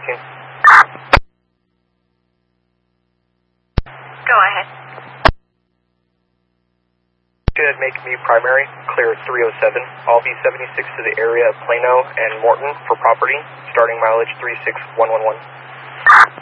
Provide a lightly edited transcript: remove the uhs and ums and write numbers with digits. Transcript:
17. Go ahead. Should make me primary, clear 307. I'll be 76 to the area of Plano and Morton for property, starting mileage 36111.